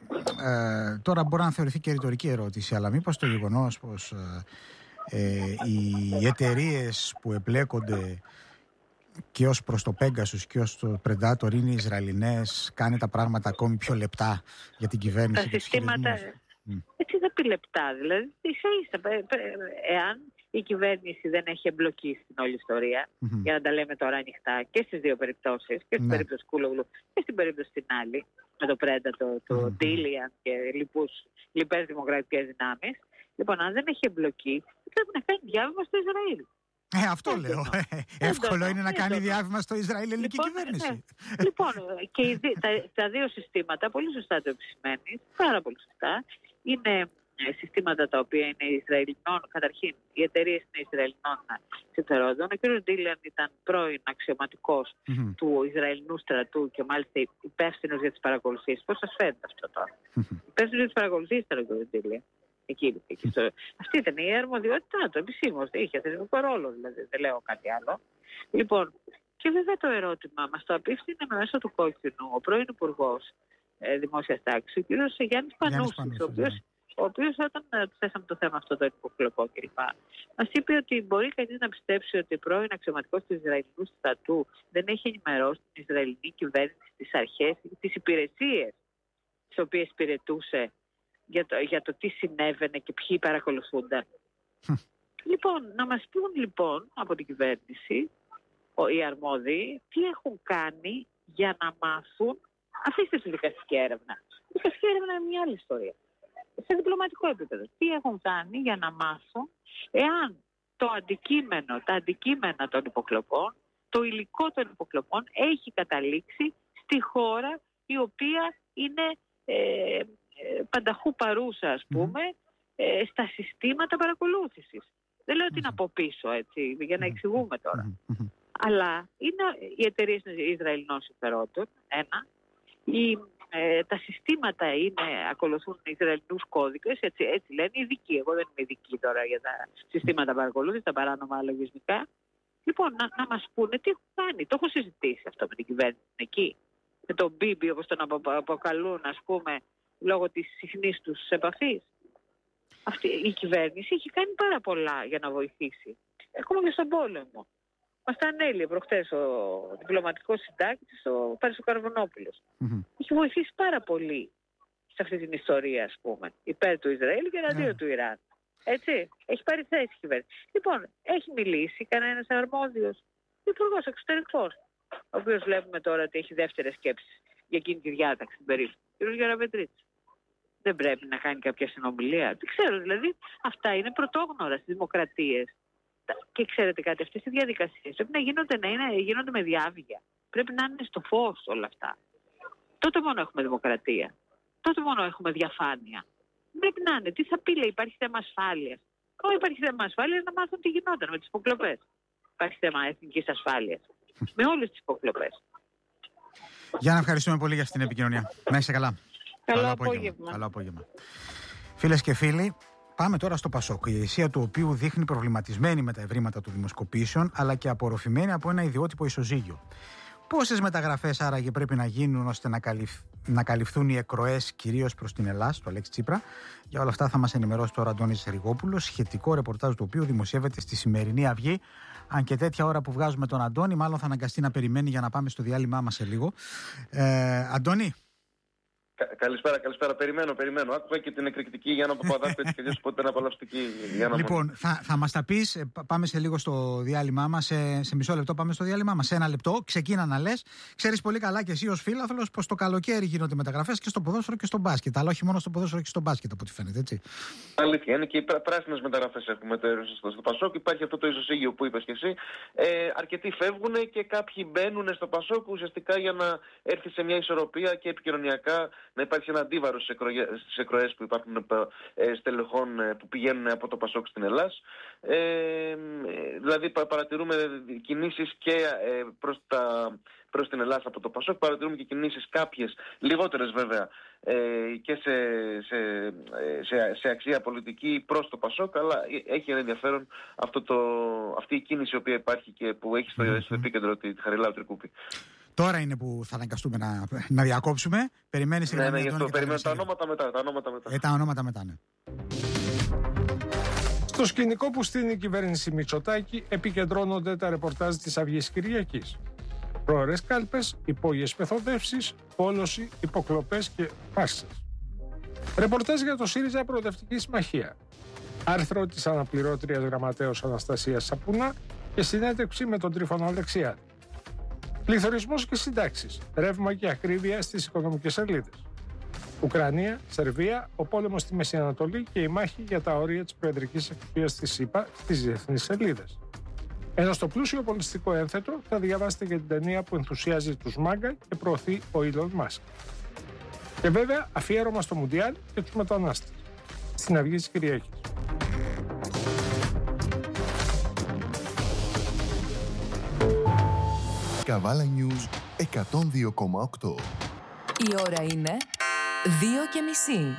ε, τώρα μπορεί να θεωρηθεί και ρητορική ερώτηση, αλλά μήπως το γεγονός πως ε, ε, οι εταιρείες που εμπλέκονται και ως προς το Pegasus και ως το Predator είναι Ισραηλινές, κάνει τα πράγματα ακόμη πιο λεπτά για την κυβέρνηση. Τα συστήματα, mm. έτσι δεν πει λεπτά, δηλαδή, ίσα ίσα, εάν η κυβέρνηση δεν έχει εμπλοκή στην όλη ιστορία, mm-hmm. για να τα λέμε τώρα ανοιχτά και στις δύο περιπτώσεις, και στην ναι. περίπτωση Κούλογλου και στην περίπτωση την άλλη, με το Predator, το mm-hmm. Dilian και λοιπούς, λοιπές δημοκρατικές δυνάμεις. Λοιπόν, αν δεν έχει εμπλοκή, πρέπει να κάνει διάβημα στο Ισραήλ. Ε, αυτό Έντονο. λέω. Ε, εύκολο Έντονο. είναι να Έντονο. κάνει διάβημα στο Ισραήλ ελληνική λοιπόν, κυβέρνηση. Ναι. λοιπόν, και οι, τα, τα δύο συστήματα, πολύ σωστά το επισημαίνεις, πάρα πολύ σωστά, είναι συστήματα τα οποία είναι Ισραηλινών, καταρχήν οι εταιρείες είναι Ισραηλινών συμφερόντων. Ο κ. Ντίλιαν ήταν πρώην αξιωματικός mm-hmm. του Ισραηλινού στρατού και μάλιστα υπεύθυνος για τις παρακολουθήσεις. Πώς σας φαίνεται αυτό τώρα? Mm-hmm. Υπεύθυνος για τις παρακολουθήσεις ήταν ο κ. Ντίλιαν. Εκεί, εκεί στο... Αυτή ήταν η αρμοδιότητά του, επισήμως. Είχε θεσμικό ρόλο, δηλαδή, δεν λέω κάτι άλλο. Λοιπόν, και βέβαια το ερώτημα μας το απίφθινε μέσω του κόκκινου ο πρώην Υπουργός ε, Δημόσιας Τάξης, ο κ. Γιάννης Πανούσης, ο οποίος ο οποίος όταν του θέσαμε το θέμα αυτό το υποκλοπό κλπ. Μας είπε ότι μπορεί κανείς να πιστέψει ότι ο πρώην αξιωματικός του Ισραηλινού στρατού δεν έχει ενημερώσει την Ισραηλινή κυβέρνηση, τις αρχές, τις υπηρεσίες τις οποίες υπηρετούσε για το, για το τι συνέβαινε και ποιοι παρακολουθούνταν. Λοιπόν, να μας πούν λοιπόν από την κυβέρνηση οι αρμόδιοι τι έχουν κάνει για να μάθουν. Αφήστε τη δικαστική έρευνα. Η δικαστική έρευνα είναι μια άλλη ιστορία. Σε διπλωματικό επίπεδο. Τι έχουν κάνει για να μάθουν εάν το αντικείμενο, τα αντικείμενα των υποκλοπών, το υλικό των υποκλοπών έχει καταλήξει στη χώρα η οποία είναι ε, ε, πανταχού παρούσα, ας πούμε, ε, στα συστήματα παρακολούθησης. Δεν λέω ότι είναι από πίσω, έτσι, για να εξηγούμε τώρα. Αλλά είναι οι εταιρείες Ισραηλινών συμφερόντων, ένα, η Ε, τα συστήματα είναι, ακολουθούν Ισραηλινούς κώδικες, έτσι, έτσι λένε οι ειδικοί. Εγώ δεν είμαι ειδική τώρα για τα συστήματα παρακολούθησης, τα παράνομα λογισμικά. Λοιπόν, να, να μας πούνε τι έχουν κάνει. Το έχω συζητήσει αυτό με την κυβέρνηση εκεί. Με τον Μπίμπι, όπως τον αποκαλούν, ας πούμε, λόγω της συχνής τους επαφής. Αυτή η κυβέρνηση έχει κάνει πάρα πολλά για να βοηθήσει. Ακόμα και στον πόλεμο. Μας τα ανέλυε προχτές ο διπλωματικός συντάκτης, ο Πάρης ο Καρβονόπουλος. Mm-hmm. Έχει βοηθήσει πάρα πολύ σε αυτή την ιστορία, ας πούμε, υπέρ του Ισραήλ και εναντίον yeah. του Ιράν. Έτσι, έχει πάρει θέση η κυβέρνηση. Λοιπόν, έχει μιλήσει κανένας αρμόδιος υπουργός εξωτερικός, ο οποίος βλέπουμε τώρα ότι έχει δεύτερες σκέψεις για εκείνη τη διάταξη στην περίπτωση. Ο κ. Γεραπετρίτης. Δεν πρέπει να κάνει κάποια συνομιλία. Δεν ξέρω, δηλαδή, αυτά είναι πρωτόγνωρα στις δημοκρατίες. Και ξέρετε κάτι, αυτές οι διαδικασίες πρέπει να γίνονται, να είναι, γίνονται με διάβγεια. Πρέπει να είναι στο φως όλα αυτά. Τότε μόνο έχουμε δημοκρατία. Τότε μόνο έχουμε διαφάνεια. Πρέπει να είναι. Τι θα πει, λέει, υπάρχει θέμα ασφάλειας. Όχι, υπάρχει θέμα ασφάλειας να μάθουν τι γινόταν με τις υποκλοπές. Υπάρχει θέμα εθνικής ασφάλειας. Με όλες τις υποκλοπές. Γιάννα, ευχαριστούμε πολύ για αυτή την επικοινωνία. Να είσαι καλά. Καλό, Καλό απόγευμα. απόγευμα. Καλό απόγευμα. Φίλες και φίλοι, πάμε τώρα στο Πασόκ. Η ηγεσία του οποίου δείχνει προβληματισμένη με τα ευρήματα των δημοσκοπήσεων, αλλά και απορροφημένη από ένα ιδιότυπο ισοζύγιο. Πόσες μεταγραφές άραγε πρέπει να γίνουν ώστε να, καλυφ... να καλυφθούν οι εκροές κυρίως προς την Ελλάδα, του Αλέξη Τσίπρα? Για όλα αυτά θα μας ενημερώσει τώρα ο Αντώνης Ριγόπουλος, σχετικό ρεπορτάζ του οποίου δημοσιεύεται στη σημερινή Αυγή. Αν και τέτοια ώρα που βγάζουμε τον Αντώνη, μάλλον θα αναγκαστεί να περιμένει για να πάμε στο διάλειμμά μας σε λίγο. Ε, Αντώνη. Καλησπέρα, καλησπέρα. Περιμένω, περιμένω. Άκουγα και την εκρηκτική Γιάννα Παπαδάκου, έτσι και αλλιώς πότε είναι απολαυστική. Λοιπόν, θα, θα μας τα πεις. Πάμε σε λίγο στο διάλειμμά μας. Σε, σε μισό λεπτό πάμε στο διάλειμμά μας. Σε ένα λεπτό. Ξεκίνα να λες. Ξέρεις πολύ καλά και εσύ ως φίλαθλος πως το καλοκαίρι γίνονται μεταγραφές και στο ποδόσφαιρο και στο μπάσκετ. Αλλά όχι μόνο στο ποδόσφαιρο και στο μπάσκετ, από ό,τι φαίνεται, έτσι. Αλήθεια. Είναι και οι πράσινες μεταγραφές έχουμε στο, στο Πασόκ. Υπάρχει αυτό το ισοσύγιο που είπες και εσύ. Ε, αρκετοί φεύγουν και κάποιοι μπαίνουν στο Πασόκ ουσιαστικά για να έρθει σε μια ισορροπία και επικοινωνιακά. Να υπάρχει ένα αντίβαρο στις εκροές που υπάρχουν ε, στελεχών που πηγαίνουν από το Πασόκ στην Ελλάδα. Ε, δηλαδή παρατηρούμε κινήσεις και ε, προς, τα, προς την Ελλάδα από το Πασόκ. Παρατηρούμε και κινήσεις κάποιες, λιγότερες βέβαια, ε, και σε, σε, σε, σε αξία πολιτική προς το Πασόκ. Αλλά έχει ένα ενδιαφέρον αυτό το, αυτή η κίνηση η οποία υπάρχει και που έχει στο, mm-hmm. στο επίκεντρο τη, τη Χαριλάου Τρικούπη. Τώρα είναι που θα αναγκαστούμε να, να διακόψουμε. Περιμένεις. Ναι, ναι, γι' αυτό περιμένω τα ονόματα μετά. Τα ονόματα μετά. Ε, τα ονόματα μετά, ναι. Στο σκηνικό που στείνει η κυβέρνηση Μητσοτάκη επικεντρώνονται τα ρεπορτάζ της Αυγής Κυριακής. Πρόωρες κάλπες, υπόγειες μεθοδεύσεις, πόλωση, υποκλοπές και φάρσες. Ρεπορτάζ για το ΣΥΡΙΖΑ Προοδευτική Συμμαχία. Άρθρο της αναπληρώτριας γραμματέως Αναστασίας Σαπουνά και συνέντευξη με τον Τρίφωνο Αλεξιάδη. Πληθωρισμός και συντάξεις, ρεύμα και ακρίβεια στις οικονομικές σελίδες. Ουκρανία, Σερβία, ο πόλεμος στη Μέση Ανατολή και η μάχη για τα όρια της προεδρικής εκκλησίας της ΣΥΠΑ στις διεθνείς σελίδες. Ενώ στο πλούσιο πολιτιστικό ένθετο θα διαβάσετε για την ταινία που ενθουσιάζει τους μάγκα και προωθεί ο Elon Musk. Και βέβαια αφιέρωμα στο Μουντιάλ και τους μετανάστες. Στην Αυγή της Κυριακής. Καβάλα News εκατόν δύο κόμμα οκτώ. Η ώρα είναι δύο και μισή.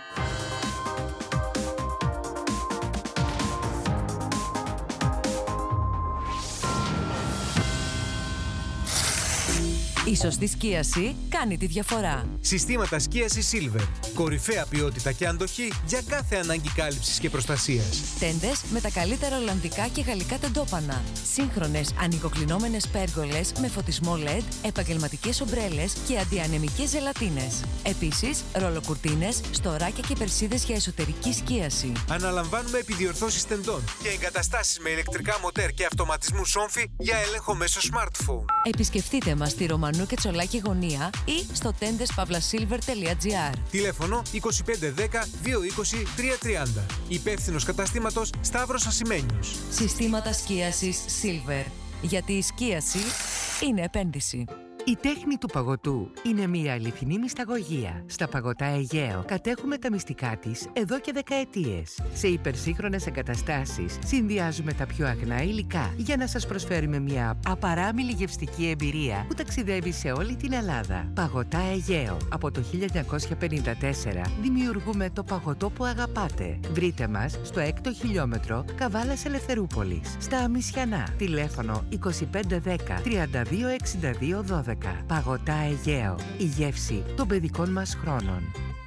Η σωστή σκίαση κάνει τη διαφορά. Συστήματα σκίασης Silver. Κορυφαία ποιότητα και αντοχή για κάθε ανάγκη κάλυψης και προστασίας. Τέντες με τα καλύτερα ολλανδικά και γαλλικά τεντόπανα. Σύγχρονες ανοικοκλεινόμενες πέργολες με φωτισμό ελ ι ντι, επαγγελματικές ομπρέλες και αντιανεμικές ζελατίνες. Επίσης, ρολοκουρτίνες, στοράκια και περσίδες για εσωτερική σκίαση. Αναλαμβάνουμε επιδιορθώσεις τεντών και εγκαταστάσεις με ηλεκτρικά μοτέρ και αυτοματισμού σόμφι για έλεγχο μέσω smartphone. Επισκεφτείτε μας στη Ρωμανού και Τσολάκη γωνία ή στο τέντες παύλα σίλβερ τελεία τζι άρ. Τηλέφωνο είκοσι πέντε δέκα διακόσια είκοσι τρία τριάντα. Υπεύθυνος καταστήματος Σταύρος Ασημένιος. Συστήματα σκίασης Silver. Γιατί η σκίαση είναι επένδυση. Η τέχνη του παγωτού είναι μια αληθινή μυσταγωγία. Στα Παγωτά Αιγαίο κατέχουμε τα μυστικά της εδώ και δεκαετίες. Σε υπερσύγχρονες εγκαταστάσεις συνδυάζουμε τα πιο αγνά υλικά για να σας προσφέρουμε μια απαράμιλη γευστική εμπειρία που ταξιδεύει σε όλη την Ελλάδα. Παγωτά Αιγαίο. Από το χίλια εννιακόσια πενήντα τέσσερα δημιουργούμε το παγωτό που αγαπάτε. Βρείτε μας στο έκτο χιλιόμετρο Καβάλας Ελευθερούπολης, στα Αμισιανά. Τηλέφωνο είκοσι πέντε δέκα τριάντα δύο εξήντα δύο δώδεκα. Παγωτά Αιγαίο. Η γεύση των παιδικών μας χρόνων.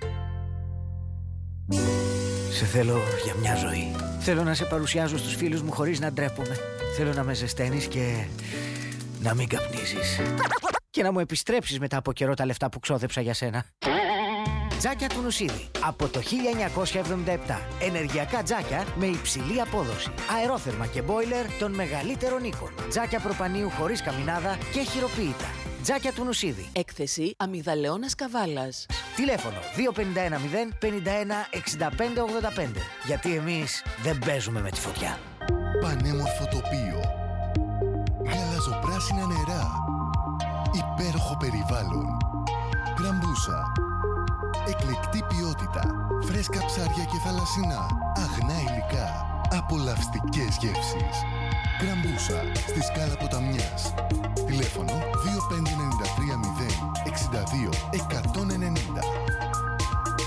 Σε θέλω για μια ζωή. Θέλω να σε παρουσιάζω στους φίλους μου χωρίς να ντρέπομαι. Θέλω να με ζεσταίνεις και να μην καπνίζεις. Και να μου επιστρέψεις μετά από καιρό τα λεφτά που ξόδεψα για σένα. Τζάκια του Νουσίδη. Από το χίλια εννιακόσια εβδομήντα επτά. Ενεργειακά τζάκια με υψηλή απόδοση. Αερόθερμα και μπόιλερ των μεγαλύτερων οίκων. Τζάκια προπανίου χωρίς καμινάδα και χειροποίητα. Τζάκια του Νουσίδη. Έκθεση αμυγδαλαιώνας Καβάλας. Τηλέφωνο δύο πέντε ένα μηδέν πενήντα ένα εξήντα πέντε ογδόντα πέντε. Γιατί εμείς δεν παίζουμε με τη φωτιά. Πανέμορφο τοπίο. Γαλαζοπράσινα νερά. Υπέροχο περιβάλλον. Γκραμπούσα. Εκλεκτή ποιότητα. Φρέσκα ψάρια και θαλασσινά. Αγνά υλικά. Απολαυστικές γεύσεις. Γκραμπούσα. Στη Σκάλα Ποταμιάς. Τηλέφωνο δύο πέντε εννιά τρία μηδέν εξήντα δύο εκατόν ενενήντα.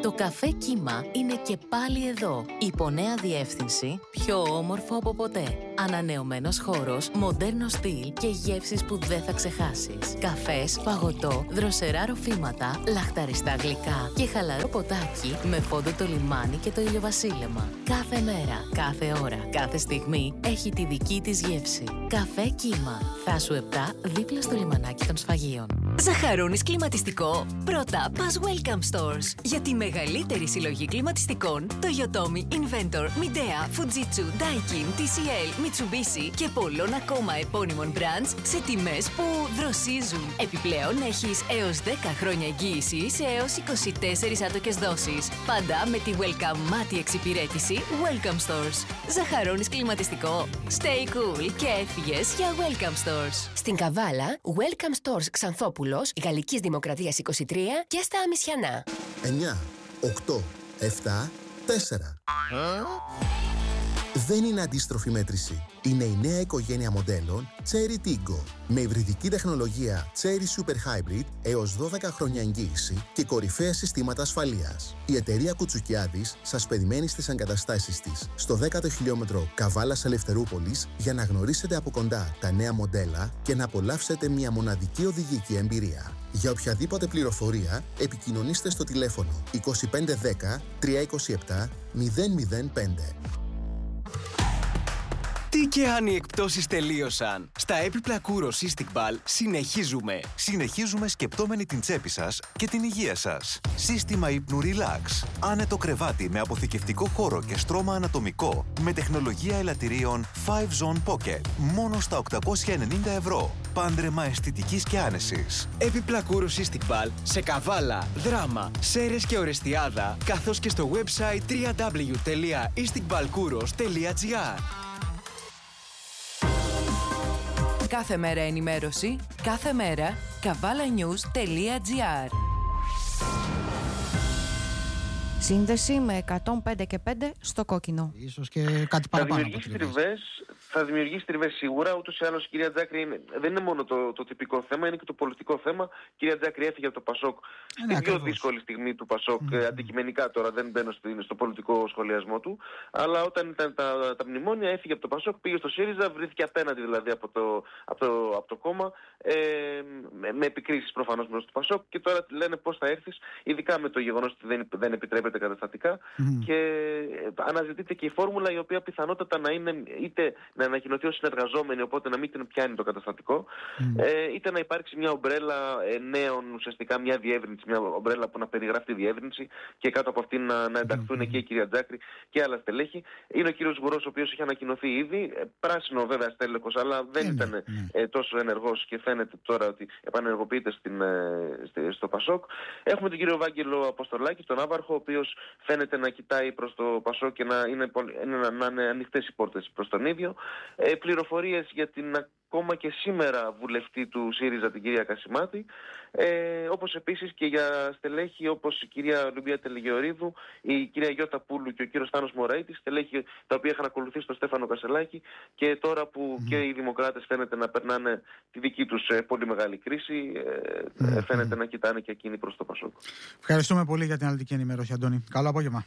Το καφέ Κύμα είναι και πάλι εδώ. Υπό νέα διεύθυνση, πιο όμορφο από ποτέ. Ανανεωμένος χώρος, μοντέρνο στυλ και γεύσεις που δεν θα ξεχάσεις. Καφές, παγωτό, δροσερά ροφήματα, λαχταριστά γλυκά και χαλαρό ποτάκι με φόντο το λιμάνι και το ηλιοβασίλεμα. Κάθε μέρα, κάθε ώρα, κάθε στιγμή έχει τη δική της γεύση. Καφέ Κύμα. Θάσου επτά, δίπλα στο λιμανάκι των Σφαγείων. Ζαχαρώνεις κλιματιστικό? Πρώτα πας Welcome Stores. Για τη μεγαλύτερη συλλογή κλιματιστικών, Toyotomi, Inventor, Midea, Fujitsu, Daikin, τι σι ελ, Mitsubishi και πολλών ακόμα επώνυμων brands σε τιμές που δροσίζουν. Επιπλέον έχεις έως δέκα χρόνια εγγύηση σε έως είκοσι τέσσερις άτοκες δόσεις. Πάντα με τη Welcome μάτι εξυπηρέτηση Welcome Stores. Ζαχαρώνεις κλιματιστικό? Stay cool και έφυγες για Welcome Stores. Στην Καβάλα, Welcome Stores Ξανθόπουλος, Γαλλικής Δημοκρατίας είκοσι τρία και στα Αμισιανά. εννιά, οκτώ, επτά, τέσσερα. Δεν είναι αντίστροφη μέτρηση. Είναι η νέα οικογένεια μοντέλων Chery Tiggo. Με υβριδική τεχνολογία Chery Super Hybrid έως δώδεκα χρόνια εγγύηση και κορυφαία συστήματα ασφαλείας. Η εταιρεία Κουτσουκιάδης σας περιμένει στις εγκαταστάσεις της στο δέκατο χιλιόμετρο Καβάλας Ελευθερούπολης για να γνωρίσετε από κοντά τα νέα μοντέλα και να απολαύσετε μια μοναδική οδηγική εμπειρία. Για οποιαδήποτε πληροφορία, επικοινωνήστε στο τηλέφωνο είκοσι πέντε δέκα τριακόσια είκοσι επτά μηδέν μηδέν πέντε. Τι και αν οι εκπτώσεις τελείωσαν. Στα έπιπλα Kouros Istikbal συνεχίζουμε. Συνεχίζουμε σκεπτόμενοι την τσέπη σας και την υγεία σας. Σύστημα ύπνου Relax. Άνετο κρεβάτι με αποθηκευτικό χώρο και στρώμα ανατομικό με τεχνολογία ελαττηρίων φάιβ Zone Pocket. Μόνο στα οκτακόσια ενενήντα ευρώ. Πάντρεμα αισθητικής και άνεσης. Έπιπλα Kouros Istikbal σε Καβάλα, Δράμα, Σέρρες και Ορεστιάδα, καθώς και στο website double-u double-u double-u τελεία istikbalkouros τελεία gr. Κάθε μέρα ενημέρωση, κάθε μέρα καβάλα-news τελεία gr. Σύνδεση με εκατόν πέντε και πέντε στο κόκκινο. Ίσως και κάτι παραπάνω. Θα δημιουργήσει τριβές, θα δημιουργήσει τριβές σίγουρα. Ούτως ή άλλως, κυρία Τζάκρη, είναι, δεν είναι μόνο το, το τυπικό θέμα, είναι και το πολιτικό θέμα. Κυρία Τζάκρη έφυγε από το Πασόκ στην πιο ακριβώς δύσκολη στιγμή του Πασόκ, mm. αντικειμενικά τώρα, δεν μπαίνω στο, στο πολιτικό σχολιασμό του. Αλλά όταν ήταν τα, τα, τα μνημόνια, έφυγε από το Πασόκ, πήγε στο ΣΥΡΙΖΑ, βρέθηκε απέναντι δηλαδή από το, από το, από το κόμμα, ε, με, με επικρίσεις προφανώς προς το Πασόκ. Και τώρα λένε πώς θα έρθεις, ειδικά με το γεγονός ότι δεν, δεν επιτρέπεται καταστατικά. Mm. Και αναζητείται και η φόρμουλα η οποία πιθανότατα να είναι είτε να ανακοινωθεί ως συνεργαζόμενη, οπότε να μην την πιάνει το καταστατικό, mm. ε, είτε να υπάρξει μια ομπρέλα ε, νέων, ουσιαστικά μια διεύρυνση, μια ομπρέλα που να περιγράφει τη διεύρυνση και κάτω από αυτήν να, να ενταχθούν mm. και η κυρία Τζάκρη και άλλα στελέχη. Είναι ο κύριος Γουρός, ο οποίος είχε ανακοινωθεί ήδη, ε, πράσινο βέβαια στέλεχος, αλλά δεν mm. ήταν ε, τόσο ενεργός και φαίνεται τώρα ότι επανενεργοποιείται στην, ε, στο Πασόκ. Έχουμε τον κύριο Βάγγελο Αποστολάκη, τον Άβαρχο, ο οποίος φαίνεται να κοιτάει προς το Πασόκ και να είναι, είναι, να είναι ανοιχτές οι πόρτες προς τον ίδιο. Ε, πληροφορίες για την ακόμα και σήμερα βουλευτή του ΣΥΡΙΖΑ, την κυρία Κασιμάτη, ε, όπως επίσης και για στελέχη όπως η κυρία Λουμπία Τελεγεωρίδου, η κυρία Γιώτα Πούλου και ο κύριος Θάνος Μωραΐτης, στελέχη τα οποία είχαν ακολουθήσει τον Στέφανο Κασελάκη και τώρα που mm. και οι δημοκράτες φαίνεται να περνάνε τη δική τους ε, πολύ μεγάλη κρίση, ε, mm. φαίνεται mm. να κοιτάνε και εκείνοι προς το Πασόκ. Ευχαριστούμε πολύ για την αναλυτική ενημέρωση, Αντώνη. Καλό απόγευμα.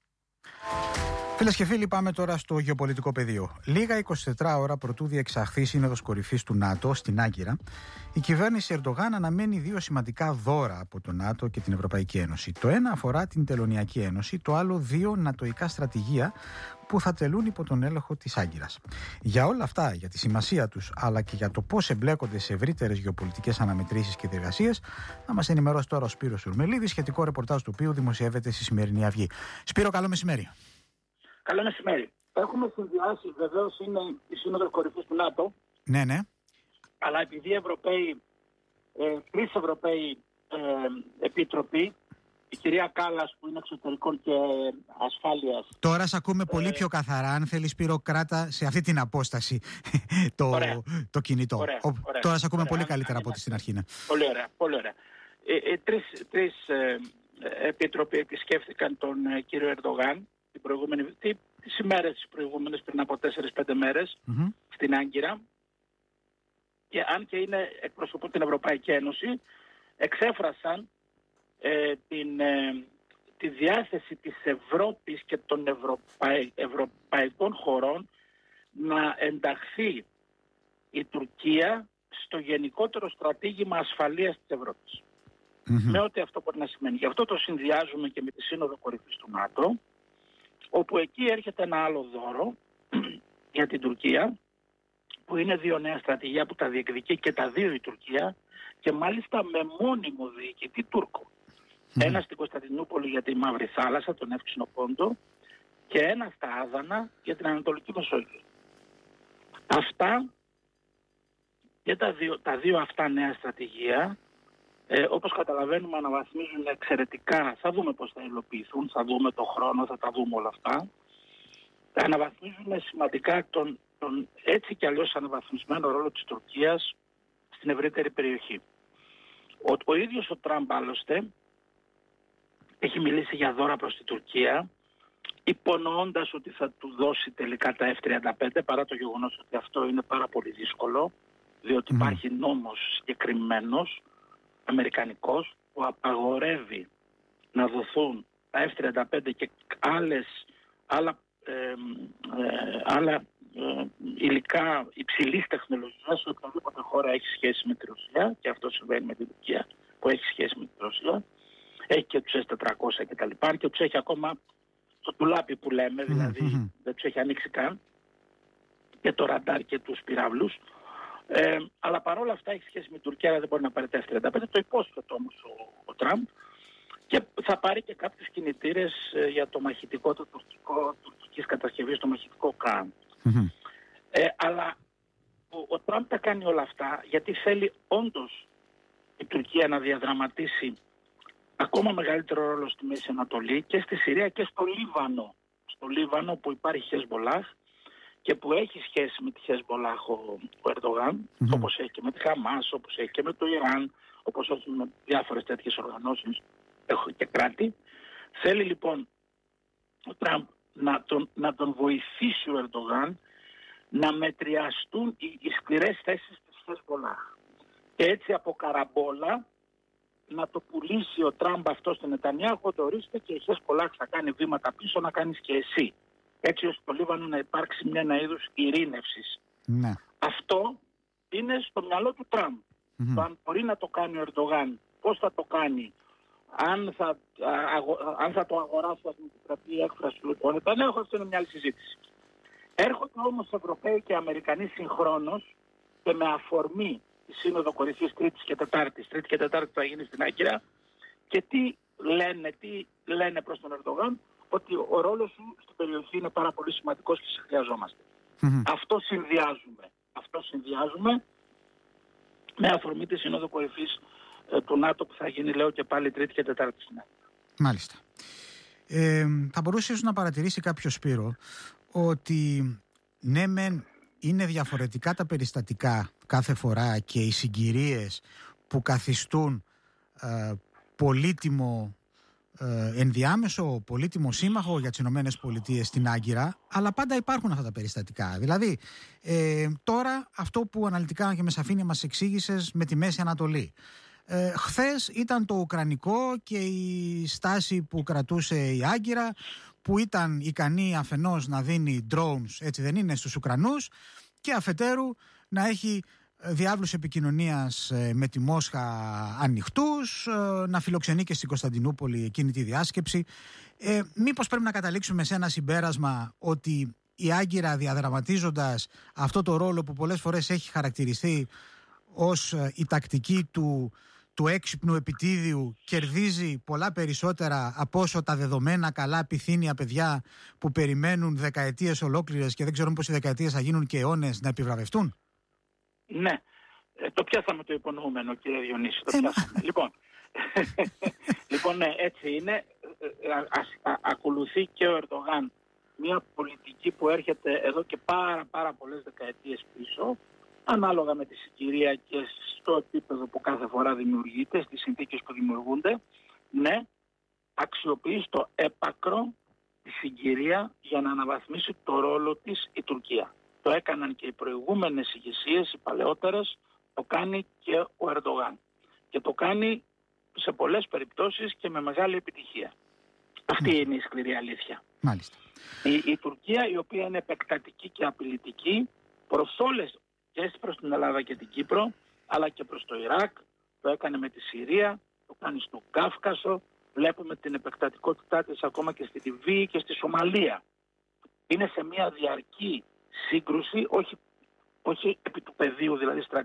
Φίλες και φίλοι, πάμε τώρα στο γεωπολιτικό πεδίο. Λίγα εικοσιτέσσερις ώρα προτού διεξαχθεί η Σύνοδος Κορυφής του ΝΑΤΟ στην Άγκυρα, η κυβέρνηση Ερντογάν αναμένει δύο σημαντικά δώρα από το ΝΑΤΟ και την Ευρωπαϊκή Ένωση. Το ένα αφορά την Τελωνειακή Ένωση, το άλλο δύο νατοϊκά στρατηγία που θα τελούν υπό τον έλεγχο της Άγκυρας. Για όλα αυτά, για τη σημασία τους, αλλά και για το πώς εμπλέκονται σε ευρύτερες γεωπολιτικές αναμετρήσεις και διεργασίες, θα μας ενημερώσει τώρα ο Σπύρος Ουρμελίδης, σχετικό ρεπορτάζ του οποίου δημοσιεύεται στη σημερινή Αυγή. Σπύρο, καλό μεσημέρι. Καλό μεσημέρι. Έχουμε συνδυάσει, βεβαίως είναι η Σύνοδος Κορυφής του ΝΑΤΟ. Ναι, ναι. Αλλά επειδή οι Ευρωπαίοι, ε, τρεις Ευρωπαίοι ε, επίτροποι, η κυρία Κάλλας που είναι εξωτερικών και ασφάλειας. Τώρα σε ακούμε πολύ ε, πιο καθαρά. Αν θέλεις, Σπύρο, κράτα σε αυτή την απόσταση το, το κινητό. Ωραία, ωραία, Τώρα σε ακούμε ωραία, πολύ καλύτερα από ό,τι στην αρχή. Ναι. Πολύ ωραία. Πολύ ωραία. Ε, ε, τρεις τρεις ε, επίτροποι επισκέφθηκαν τον ε, κύριο Ερντογάν την προηγούμενη, τι, τις ημέρες τις προηγούμενες, πριν από τέσσερις πέντε μέρες, mm-hmm. στην Άγκυρα. Και αν και είναι εκπροσωπούν την Ευρωπαϊκή Ένωση, εξέφρασαν ε, την, ε, τη διάθεση της Ευρώπης και των Ευρωπαϊ... ευρωπαϊκών χωρών να ενταχθεί η Τουρκία στο γενικότερο στρατήγημα ασφαλείας της Ευρώπης. Mm-hmm. Με ό,τι αυτό μπορεί να σημαίνει. Γι' αυτό το συνδυάζουμε και με τη Σύνοδο Κορυφής του ΝΑΤΟ, όπου εκεί έρχεται ένα άλλο δώρο για την Τουρκία, που είναι δύο νέα στρατηγία που τα διεκδικεί και τα δύο η Τουρκία, και μάλιστα με μόνιμο διοικητή Τούρκο. Mm. Ένα στην Κωνσταντινούπολη για τη Μαύρη Θάλασσα, τον Εύξηνο Πόντο, και ένα στα Άδανα για την Ανατολική Μεσόγειο. Αυτά και τα δύο, τα δύο αυτά νέα στρατηγία, ε, όπως καταλαβαίνουμε, αναβαθμίζουν εξαιρετικά. Θα δούμε πώς θα υλοποιηθούν, θα δούμε το χρόνο, θα τα δούμε όλα αυτά. Αναβαθμίζουν σημαντικά τον, τον έτσι κι αλλιώς αναβαθμισμένο ρόλο της Τουρκίας στην ευρύτερη περιοχή. Ο, ο ίδιος ο Τραμπ, άλλωστε, έχει μιλήσει για δώρα προς την Τουρκία, υπονοώντας ότι θα του δώσει τελικά τα εφ τριάντα πέντε, παρά το γεγονός ότι αυτό είναι πάρα πολύ δύσκολο, διότι mm. υπάρχει νόμος συγκεκριμένος, αμερικανικός, που απαγορεύει να δοθούν τα εφ τριάντα πέντε και άλλες, άλλα, ε, ε, άλλα ε, υλικά υψηλής τεχνολογίας σε οποιαδήποτε χώρα έχει σχέση με τη Ρωσία, και αυτό συμβαίνει με την Τουρκία που έχει σχέση με τη Ρωσία. Έχει και τους ες τετρακόσια και τα λοιπά, και τους έχει ακόμα το τουλάπι που λέμε, δηλαδή mm-hmm. δεν τους έχει ανοίξει καν, και το ραντάρ και τους πυράβλους. Ε, αλλά παρόλα αυτά έχει σχέση με την Τουρκία, αλλά δεν μπορεί να πάρει τα εφ τριάντα πέντε. Το υπόσχεται όμως ο, ο Τραμπ, και θα πάρει και κάποιους κινητήρες ε, για το μαχητικό, το τουρκικό, τουρκικής κατασκευής, το μαχητικό κραν. Mm-hmm. Ε, αλλά ο, ο Τραμπ τα κάνει όλα αυτά γιατί θέλει όντως η Τουρκία να διαδραματίσει ακόμα μεγαλύτερο ρόλο στη Μέση Ανατολή, και στη Συρία και στο Λίβανο. Στο Λίβανο που υπάρχει Χεσμολάχ και που έχει σχέση με τη Χεσμολάχ ο, ο Ερντογάν, mm-hmm. όπως έχει και με τη Χαμάς, όπως έχει και με το Ιράν, όπως έχει με διάφορες τέτοιες οργανώσεις και κράτη. Θέλει λοιπόν ο Τραμπ να τον, να τον βοηθήσει ο Ερντογάν να μετριαστούν οι, οι σκληρές θέσεις της Χεσμολάχ. Και έτσι από καραμπόλα να το πουλήσει ο Τραμπ αυτό στον Νετανιάχου, το ορίστε, και η Χεσμολάχ θα κάνει βήματα πίσω, να κάνεις και εσύ. Έτσι ώστε το Λίβανο να υπάρξει μια ένα είδους ειρήνευσης. Ναι. Αυτό είναι στο μυαλό του Τραμπ. Mm-hmm. Το αν μπορεί να το κάνει ο Ερντογάν, πώς θα το κάνει, αν θα, αγο, αν θα το αγοράσει, ας μην επιτραπεί η έκφραση του ο Νετανιάχου, αυτό είναι μια άλλη συζήτηση. Έρχονται όμως Ευρωπαίοι και Αμερικανοί συγχρόνως, και με αφορμή τη Σύνοδο Κορυφής Τρίτης και Τετάρτης, Τρίτη και Τετάρτη που θα γίνει στην Άγκυρα, και τι λένε, τι λένε προς τον Ερντογάν, ότι ο ρόλος σου στην περιοχή είναι πάρα πολύ σημαντικός και σε χρειαζόμαστε. Mm-hmm. Αυτό συνδυάζουμε. Αυτό συνδυάζουμε με αφορμή τη Σύνοδο Κορυφής ε, του ΝΑΤΟ που θα γίνει, λέω, και πάλι Τρίτη και Τετάρτη στην Άγκυρα. Μάλιστα. Ε, θα μπορούσε ίσως να παρατηρήσει κάποιο, Σπύρο, ότι ναι μεν είναι διαφορετικά τα περιστατικά κάθε φορά και οι συγκυρίες που καθιστούν ε, πολύτιμο ε, ενδιάμεσο, πολύτιμο σύμμαχο για τις Ηνωμένες Πολιτείες στην Άγκυρα, αλλά πάντα υπάρχουν αυτά τα περιστατικά. Δηλαδή, ε, τώρα αυτό που αναλυτικά και με σαφήνεια μας εξήγησες με τη Μέση Ανατολή. Ε, χθες ήταν το ουκρανικό και η στάση που κρατούσε η Άγκυρα, που ήταν ικανή αφενός να δίνει drones, έτσι δεν είναι, στους Ουκρανούς, και αφετέρου να έχει διάβλους επικοινωνίας με τη Μόσχα ανοιχτούς, να φιλοξενεί και στην Κωνσταντινούπολη εκείνη τη διάσκεψη. Ε, μήπως πρέπει να καταλήξουμε σε ένα συμπέρασμα ότι η Άγκυρα, διαδραματίζοντας αυτό το ρόλο που πολλές φορές έχει χαρακτηριστεί ως η τακτική του, του έξυπνου επιτίδιου, κερδίζει πολλά περισσότερα από όσο τα δεδομένα καλά πυθύνια παιδιά που περιμένουν δεκαετίες ολόκληρες και δεν ξέρουν πώς οι δεκαετίες θα γίνουν και αιώνες να επιβραβευτούν? Ναι, ε, το πιάσαμε το υπονοούμενο, κύριε Διονύση, το πιάσαμε. λοιπόν, λοιπόν ναι, έτσι είναι. Α, α, α, ακολουθεί και ο Ερντογάν μια πολιτική που έρχεται εδώ και πάρα πάρα πολλές δεκαετίες πίσω, ανάλογα με τη συγκυρία και στο επίπεδο που κάθε φορά δημιουργείται, στις συνθήκες που δημιουργούνται. Ναι, αξιοποιεί στο έπακρο τη συγκυρία για να αναβαθμίσει το ρόλο της η Τουρκία. Το έκαναν και οι προηγούμενες ηγεσίες, οι παλαιότερες, το κάνει και ο Ερντογάν. Και το κάνει σε πολλές περιπτώσεις και με μεγάλη επιτυχία. Αυτή Ναι. είναι η σκληρή αλήθεια. Μάλιστα. Η, η Τουρκία, η οποία είναι επεκτατική και απειλητική προς όλες, και προς την Ελλάδα και την Κύπρο, αλλά και προς το Ιράκ, το έκανε με τη Συρία, το κάνει στο Κάφκασο, βλέπουμε την επεκτατικότητά της ακόμα και στη Λιβύη και στη Σομαλία. Είναι σε μια διαρκή σύγκρουση, όχι, όχι επί του πεδίου, δηλαδή στρατιωτική,